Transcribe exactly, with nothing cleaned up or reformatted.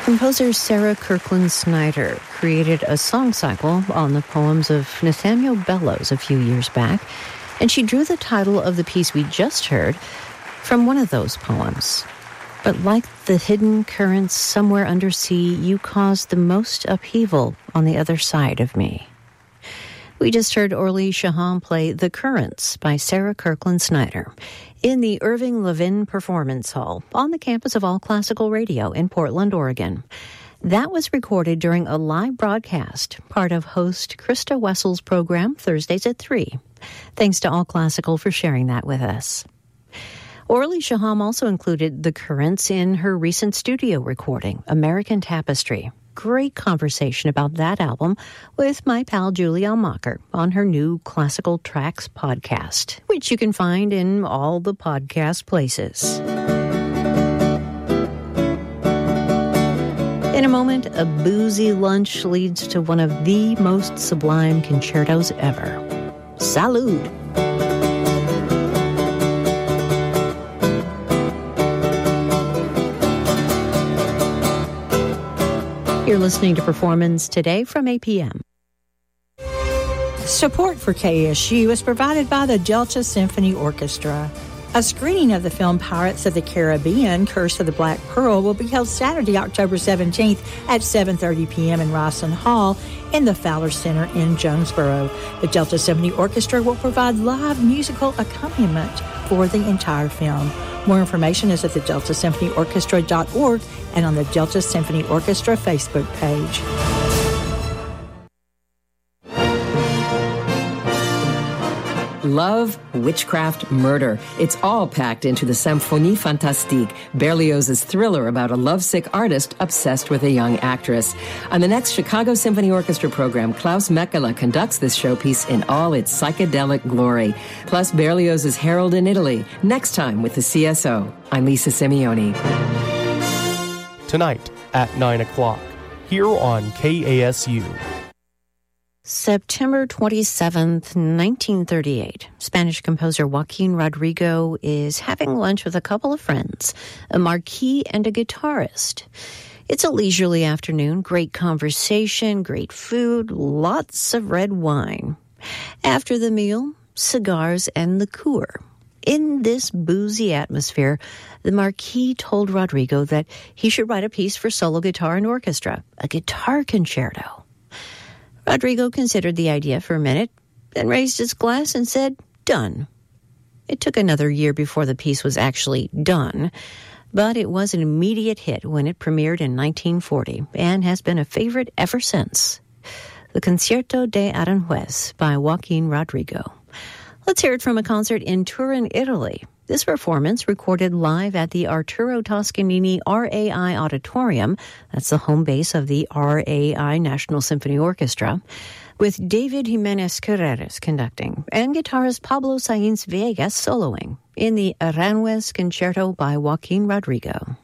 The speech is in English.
Composer Sarah Kirkland Snyder created a song cycle on the poems of Nathaniel Bellows a few years back, and she drew the title of the piece we just heard from one of those poems. But like the hidden currents somewhere undersea, you caused the most upheaval on the other side of me. We just heard Orly Chaham play The Currents by Sarah Kirkland Snyder in the Irving Levin Performance Hall on the campus of All Classical Radio in Portland, Oregon. That was recorded during a live broadcast, part of host Krista Wessel's program Thursdays at three. Thanks to All Classical for sharing that with us. Orly Chaham also included The Currents in her recent studio recording, American Tapestry. Great conversation about that album with my pal Julie Almacher on her new Classical Tracks podcast, which you can find in all the podcast places. In a moment, a boozy lunch leads to one of the most sublime concertos ever. Salud! You're listening to Performance Today from A P M. Support for K S U is provided by the Delta Symphony Orchestra. A screening of the film Pirates of the Caribbean, Curse of the Black Pearl, will be held Saturday, October seventeenth at seven thirty p.m. in Ryson Hall in the Fowler Center in Jonesboro. The Delta Symphony Orchestra will provide live musical accompaniment for the entire film. More information is at the delta symphony orchestra dot org and on the Delta Symphony Orchestra Facebook page. Love, witchcraft, murder. It's all packed into the Symphonie Fantastique, Berlioz's thriller about a lovesick artist obsessed with a young actress. On the next Chicago Symphony Orchestra program, Klaus Mekela conducts this showpiece in all its psychedelic glory. Plus Berlioz's Harold in Italy, next time with the C S O. I'm Lisa Simeone. Tonight at nine o'clock, here on K A S U. September twenty-seventh, nineteen thirty-eight. Spanish composer Joaquin Rodrigo is having lunch with a couple of friends, a marquis and a guitarist. It's a leisurely afternoon, great conversation, great food, lots of red wine. After the meal, cigars and liqueur. In this boozy atmosphere, the marquis told Rodrigo that he should write a piece for solo guitar and orchestra, a guitar concerto. Rodrigo considered the idea for a minute, then raised his glass and said, "Done." It took another year before the piece was actually done, but it was an immediate hit when it premiered in nineteen forty and has been a favorite ever since. The Concierto de Aranjuez by Joaquin Rodrigo. Let's hear it from a concert in Turin, Italy. This performance, recorded live at the Arturo Toscanini R A I Auditorium, that's the home base of the R A I National Symphony Orchestra, with David Jimenez Carreras conducting and guitarist Pablo Sainz Viegas soloing in the Aranjuez Concerto by Joaquin Rodrigo.